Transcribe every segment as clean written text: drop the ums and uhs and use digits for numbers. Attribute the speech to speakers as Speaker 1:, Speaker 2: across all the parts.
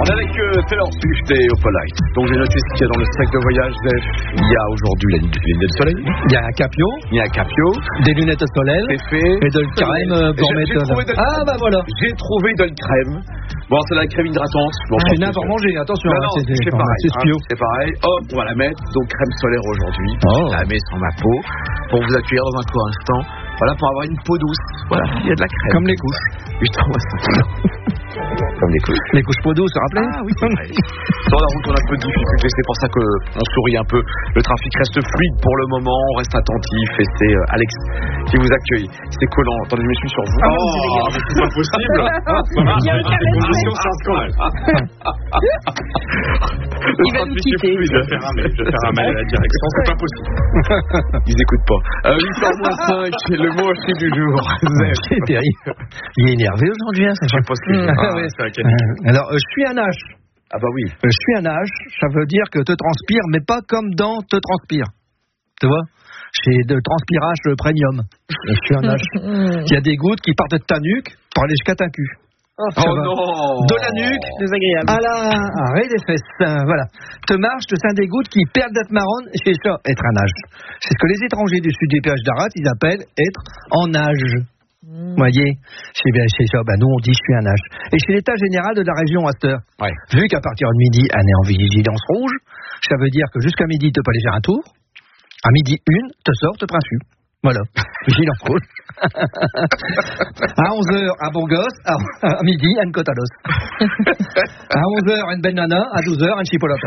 Speaker 1: On est avec Taylor Swift et Opalite. Donc j'ai noté ce qu'il y a dans le sac de voyage. Il y a aujourd'hui les lunettes de soleil.
Speaker 2: Il y a un capio. Des lunettes de soleil.
Speaker 1: C'est fait.
Speaker 2: Et de la crème pour mettre. Ah bah voilà.
Speaker 1: J'ai trouvé de la crème. Bon, c'est la crème hydratante. Bon,
Speaker 2: c'est une pour manger, attention.
Speaker 1: Non, c'est pareil.
Speaker 2: C'est
Speaker 1: pareil. Hop, on va la mettre. Donc crème solaire aujourd'hui. Je la mets sur ma peau pour vous accueillir dans un court instant. Voilà, pour avoir une peau douce. Voilà, il y a de la crème.
Speaker 2: Comme les couches.
Speaker 1: Je t'envoie ça. Comme les couches.
Speaker 2: Les couches peau douce, vous vous rappelez?
Speaker 1: Ah oui, c'est vrai. Sur la route, on a un peu de difficulté. C'est pour ça qu'on sourit un peu. Le trafic reste fluide pour le moment. On reste attentif. Et c'est Alex qui vous accueille. C'est collant. Attendez, je me suis sur vous. C'est pas possible.
Speaker 3: Il y a aucun
Speaker 1: conditions, c'est un scandale.
Speaker 3: Il va nous quitter.
Speaker 1: Je vais faire un mail à la direction. C'est pas possible. Ils écoutent pas. 8h-5, le mot chiffre du jour.
Speaker 2: C'est terrible. Il est énervé aujourd'hui, hein,
Speaker 1: je sais pas ce que c'est.
Speaker 2: Alors, je suis un H.
Speaker 1: Ah bah oui.
Speaker 2: Je suis un H, ça veut dire que te transpire, mais pas comme dans te transpire. Tu vois? C'est de transpirage premium. Je suis un H. Il y a des gouttes qui partent de ta nuque pour aller jusqu'à ta cul.
Speaker 1: Oh non.
Speaker 2: De la nuque
Speaker 3: désagréable.
Speaker 2: à l'arrêt des fesses. Voilà. Te marche, te sein des gouttes qui perdent d'être marronne, c'est ça, être un âge. C'est ce que les étrangers du sud des péages d'Arras, ils appellent être en âge. Vous voyez, c'est ça. Nous, on dit je suis un âge. Et chez l'état général de la région à cette heure, vu qu'à partir de midi, on est en vigilance rouge, ça veut dire que jusqu'à midi, tu peux aller faire un tour. À midi 1, te sors, te principe. Voilà, vigilance rouge. À 11h, un bon gosse. À midi, une côte à l'os. À 11h, une belle nana. À 12h, un chipolata.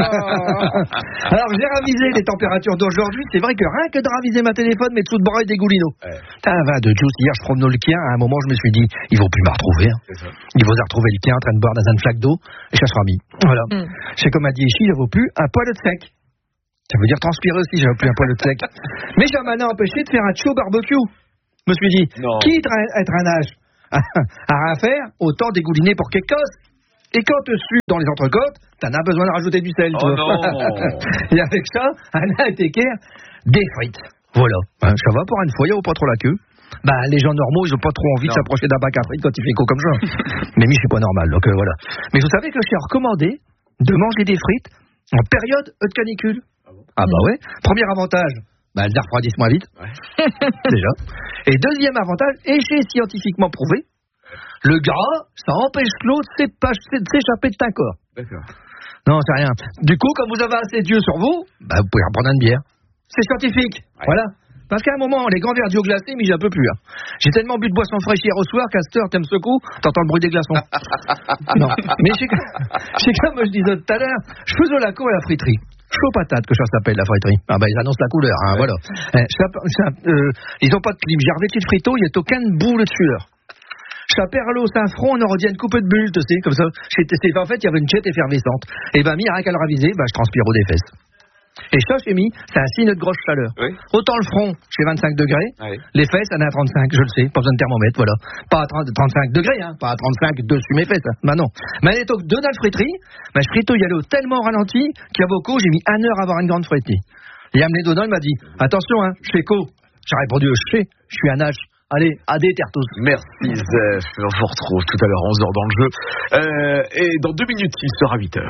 Speaker 2: Alors, j'ai ravisé les températures d'aujourd'hui. C'est vrai que rien que de raviser ma téléphone, mes dessous de bras et des goulinots. Va de juice. Hier, je promenais le quien. À un moment, je me suis dit, ils vont plus me retrouver. Ils vont retrouver le quien en train de boire dans une flaque d'eau. Et ça sera mis. Voilà. C'est comme a dit Ichi, il ne vaut plus un poil de sec. Ça veut dire transpirer aussi, j'avais plus un poil de sec. Mais ça m'a empêché de faire un show barbecue. Je me suis dit, quitte à être un âge à rien faire, autant dégouliner pour quelque chose. Et quand tu sues dans les entrecôtes, t'en as besoin de rajouter du sel. Et avec ça, un ATK, des frites. Voilà. Ça va pour une fois, il n'y a pas trop la queue. Les gens normaux, ils n'ont pas trop envie de s'approcher d'un bac à frites quand il fait chaud comme ça. Mais moi, c'est pas normal, donc voilà. Mais vous savez que je suis recommandé de manger des frites en période de canicule. Ah bah ouais. Premier avantage, elles refroidissent moins vite. Déjà. Et deuxième avantage, et c'est scientifiquement prouvé, le gras, ça empêche l'eau de s'échapper de ton corps.
Speaker 1: D'accord.
Speaker 2: Non, c'est rien. Du coup, comme vous avez assez d'yeux sur vous, vous pouvez reprendre une bière. C'est scientifique. Voilà. Parce qu'à un moment, les grands verres d'eau glacés, mais j'en peux plus. J'ai tellement bu de boissons fraîches hier au soir qu'à cette heure, t'aimes ce coup, t'entends le bruit des glaçons. Non. Mais c'est comme je disais tout à l'heure, je faisais la cour à la friterie. Chaud patate que ça s'appelle la friterie. Ils annoncent la couleur, voilà. Ils ont pas de clim. J'ai revêtu le frito, il n'y a aucune boule de sueur. Ça perd l'eau, c'est un front, on aurait dit une coupée de bulles, tu sais, comme ça. En fait, il y avait une chette effervescente. Et mis rien qu'à le raviser, je transpire au des fesses. Et ça, c'est un signe de grosse chaleur. Oui. Autant le front, chez 25 degrés, les fesses, on est à 35, je le sais, pas besoin de thermomètre, voilà. Pas à 35 degrés, pas à 35 dessus mes fesses. Non. Mais elle est donc deux dans le friterie, je frito, il y allait tellement ralenti qu'à beaucoup, j'ai mis 1 heure à avoir une grande friterie. Et Amné Donald m'a dit, attention, je fais co. J'ai répondu, je suis un âge. Allez, adé terre tous.
Speaker 1: Merci Zef, on vous retrouve tout à l'heure 11h dans le jeu. Et dans 2 minutes, il sera 8h.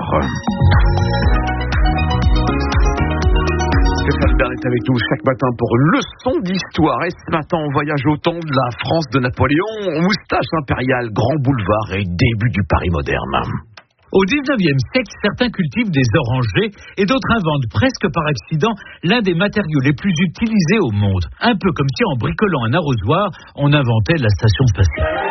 Speaker 1: Stéphane Bern est avec nous chaque matin pour une leçon d'histoire. Et ce matin, on voyage au temps de la France de Napoléon, moustache impériale, grand boulevard et début du Paris moderne.
Speaker 4: Au 19e siècle, certains cultivent des orangers et d'autres inventent presque par accident l'un des matériaux les plus utilisés au monde. Un peu comme si en bricolant un arrosoir, on inventait la station spatiale.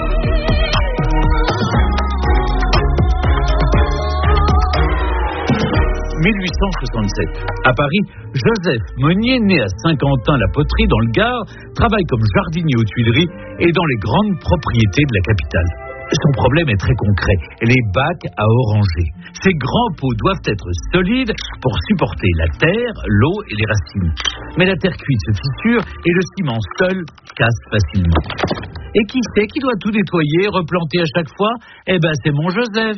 Speaker 4: 1867. À Paris, Joseph Monnier, né à Saint-Quentin-la-Poterie dans le Gard, travaille comme jardinier aux Tuileries et dans les grandes propriétés de la capitale. Son problème est très concret, les bacs à oranger. Ces grands pots doivent être solides pour supporter la terre, l'eau et les racines. Mais la terre cuite se fissure et le ciment seul casse facilement. Et qui c'est qui doit tout nettoyer, replanter à chaque fois ? C'est mon Joseph.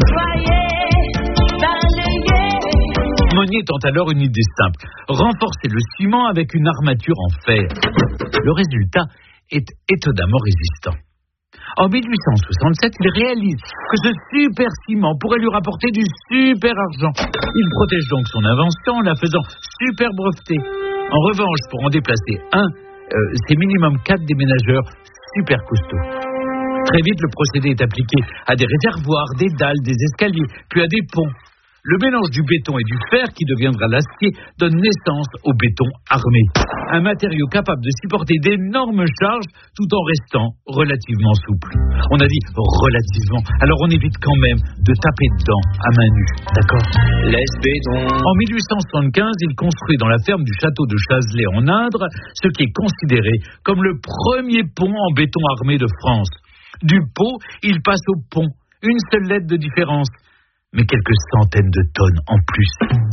Speaker 4: Monnier tente alors une idée simple, renforcer le ciment avec une armature en fer. Le résultat est étonnamment résistant. En 1867, il réalise que ce super ciment pourrait lui rapporter du super argent. Il protège donc son invention en la faisant super brevetée. En revanche, pour en déplacer un, c'est minimum 4 déménageurs super costauds. Très vite, le procédé est appliqué à des réservoirs, des dalles, des escaliers, puis à des ponts. Le mélange du béton et du fer, qui deviendra l'acier, donne naissance au béton armé. Un matériau capable de supporter d'énormes charges tout en restant relativement souple. On a dit relativement, alors on évite quand même de taper dedans à main nue. D'accord ?
Speaker 5: Laisse béton.
Speaker 4: En 1875, il construit dans la ferme du château de Chazelet en Indre ce qui est considéré comme le premier pont en béton armé de France. Du pot, il passe au pont. Une seule lettre de différence. Mais quelques centaines de tonnes en plus.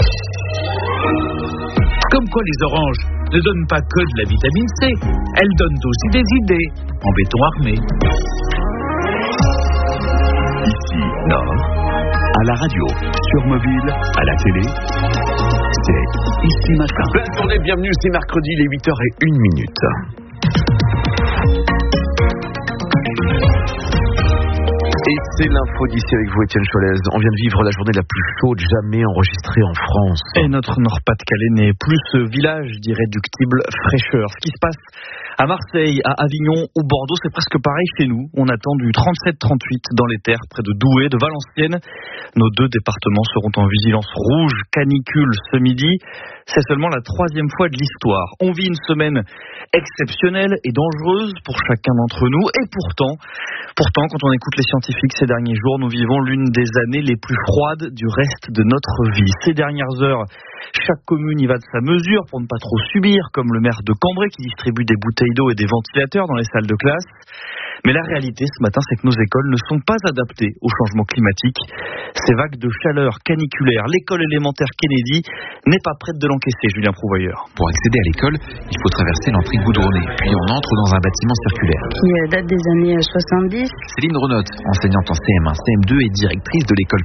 Speaker 4: Comme quoi les oranges ne donnent pas que de la vitamine C, elles donnent aussi des idées en béton armé.
Speaker 6: Ici, Nord, à la radio, sur mobile, à la télé, c'est Ici Matin.
Speaker 1: Bonne journée, bienvenue, c'est mercredi, il est 8h01. Et c'est l'info d'ici avec vous, Étienne Cholez. On vient de vivre la journée la plus chaude jamais enregistrée en France.
Speaker 7: Et notre Nord-Pas-de-Calais n'est plus ce village d'irréductible fraîcheur. Ce qui se passe à Marseille, à Avignon ou Bordeaux, c'est presque pareil chez nous. On attend du 37-38 dans les terres, près de Douai, de Valenciennes. Nos 2 départements seront en vigilance rouge, canicule ce midi. C'est seulement la 3e fois de l'histoire. On vit une semaine exceptionnelle et dangereuse pour chacun d'entre nous. Et pourtant, quand on écoute les scientifiques ces derniers jours, nous vivons l'une des années les plus froides du reste de notre vie. Ces dernières heures, chaque commune y va de sa mesure pour ne pas trop subir, comme le maire de Cambrai qui distribue des bouteilles d'eau et des ventilateurs dans les salles de classe. Mais la réalité ce matin, c'est que nos écoles ne sont pas adaptées au changement climatique. Ces vagues de chaleur caniculaire, l'école élémentaire Kennedy n'est pas prête de l'encaisser, Julien Prouvoyeur.
Speaker 8: Pour accéder à l'école, il faut traverser l'entrée goudronnée, puis on entre dans un bâtiment circulaire.
Speaker 3: Qui date des années 70.
Speaker 8: Céline Renotte, enseignante en CM1, CM2 et directrice de l'école